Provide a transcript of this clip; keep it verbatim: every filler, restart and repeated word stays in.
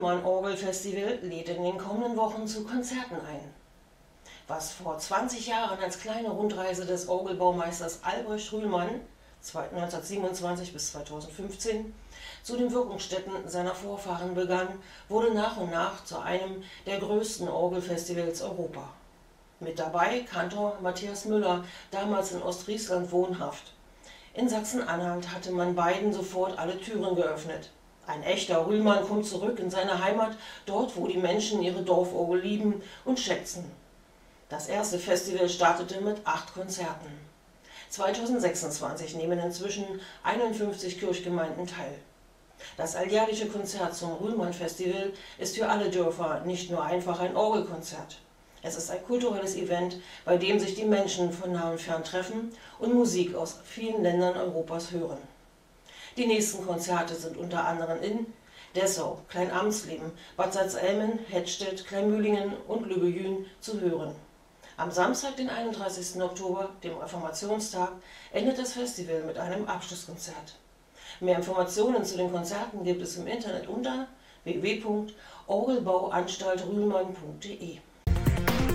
Mein Orgelfestival lädt in den kommenden Wochen zu Konzerten ein. Was vor zwanzig Jahren als kleine Rundreise des Orgelbaumeisters Albrecht Rühlmann neunzehnhundertsiebenundzwanzig bis zweitausendfünfzehn zu den Wirkungsstätten seiner Vorfahren begann, wurde nach und nach zu einem der größten Orgelfestivals Europa. Mit dabei Kantor Matthias Müller, damals in Ostfriesland wohnhaft. In Sachsen-Anhalt hatte man beiden sofort alle Türen geöffnet. Ein echter Rühlmann kommt zurück in seine Heimat, dort wo die Menschen ihre Dorforgel lieben und schätzen. Das erste Festival startete mit acht Konzerten. zweitausendsechsundzwanzig nehmen inzwischen einundfünfzig Kirchgemeinden teil. Das alljährliche Konzert zum Rühlmann-Festival ist für alle Dörfer nicht nur einfach ein Orgelkonzert. Es ist ein kulturelles Event, bei dem sich die Menschen von nah und fern treffen und Musik aus vielen Ländern Europas hören. Die nächsten Konzerte sind unter anderem in Dessau, Kleinamsleben, Bad Salzellmen, Hettstedt, Kleinmühlingen und Lübbejün zu hören. Am Samstag, den einunddreißigsten Oktober, dem Reformationstag, endet das Festival mit einem Abschlusskonzert. Mehr Informationen zu den Konzerten gibt es im Internet unter w w w punkt orgelbauanstalt rühlmann punkt de.